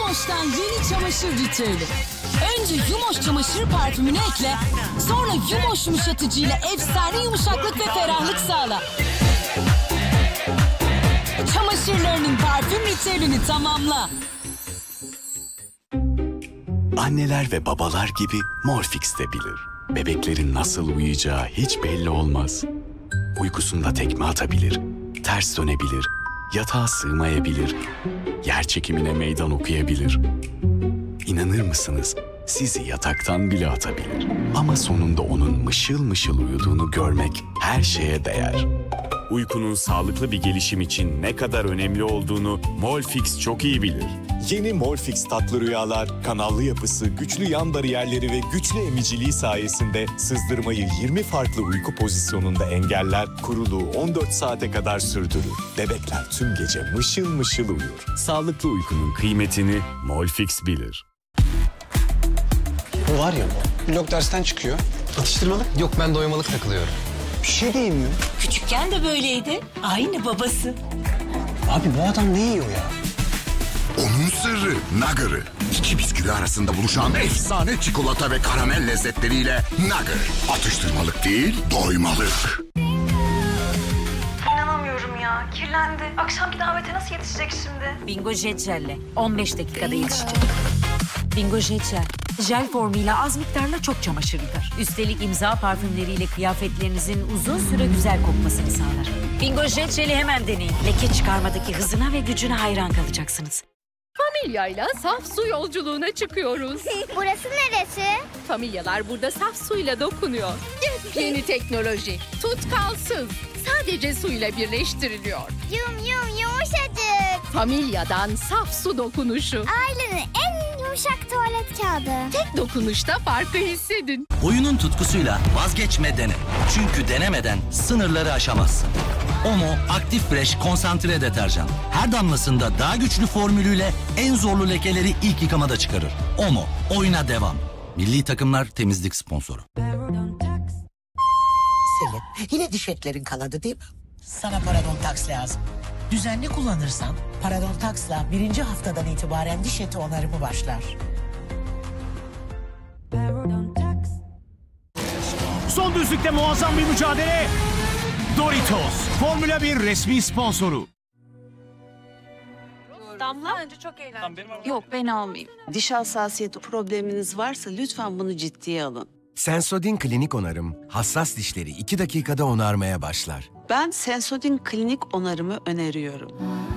Yumoş'tan yeni çamaşır ritüeli. Önce Yumoş çamaşır parfümünü ekle, sonra Yumoş yumuşatıcıyla efsane yumuşaklık ve ferahlık sağla. Çamaşırlarının parfüm ritüelini tamamla. Anneler ve babalar gibi Morfix de bilir. Bebeklerin nasıl uyuyacağı hiç belli olmaz. Uykusunda tekme atabilir, ters dönebilir, yatağa sığmayabilir, yer çekimine meydan okuyabilir. İnanır mısınız? Sizi yataktan bile atabilir. Ama sonunda onun mışıl mışıl uyuduğunu görmek her şeye değer. Uykunun sağlıklı bir gelişim için ne kadar önemli olduğunu Molfix çok iyi bilir. Yeni Molfix tatlı rüyalar, kanallı yapısı, güçlü yan bariyerleri ve güçlü emiciliği sayesinde sızdırmayı 20 farklı uyku pozisyonunda engeller, kuruluğu 14 saate kadar sürdürür. Bebekler tüm gece mışıl mışıl uyur. Sağlıklı uykunun kıymetini Molfix bilir. Bu var ya, blok dersten çıkıyor. Atıştırmalık? Yok, ben doymalık takılıyorum. Bir şey diyeyim mi? Küçükken de böyleydi. Aynı babası. Abi bu adam ne yiyor ya? Onun sırrı Nugger'ı. İki bisküvi arasında buluşan efsane çikolata ve karamel lezzetleriyle Nugger. Atıştırmalık değil, doymalık. İnanamıyorum ya. Kirlendi. Akşamki davete nasıl yetişecek şimdi? Bingo Jet Jel'le 15 dakikada yetişecek. Bingo Jet Jel. Jel formuyla az miktarla çok çamaşır yıkar. Üstelik imza parfümleriyle kıyafetlerinizin uzun süre güzel kokmasını sağlar. Bingo Jet Jel'i hemen deneyin. Leke çıkarmadaki hızına ve gücüne hayran kalacaksınız. Familya saf su yolculuğuna çıkıyoruz. Burası neresi? Familyalar burada saf suyla dokunuyor. Yeni teknoloji. Tutkalsız. Sadece suyla birleştiriliyor. Yumuşacık. Familyadan saf su dokunuşu. Ailenin en yumuşak tuvalet kağıdı. Tek dokunuşta farkı hissedin. Oyunun tutkusuyla vazgeçme dene. Çünkü denemeden sınırları aşamazsın. Omo Aktif Fresh konsantre deterjan. Her damlasında daha güçlü formülüyle en zorlu lekeleri ilk yıkamada çıkarır. Omo, oyuna devam. Milli takımlar temizlik sponsoru. Selin, yine diş etlerin kanadı değil mi? Sana Parodontax lazım. Düzenli kullanırsan Parodontax'la 1. haftadan itibaren diş eti onarımı başlar. Son düzlükte muazzam bir mücadele. Doritos, Formula 1 resmi sponsoru. Damla önce çok eğlenceli. Yok, ben almayayım. Diş hassasiyeti probleminiz varsa lütfen bunu ciddiye alın. Sensodyne Klinik Onarım, hassas dişleri 2 dakikada onarmaya başlar. Ben Sensodyne Klinik Onarımı öneriyorum.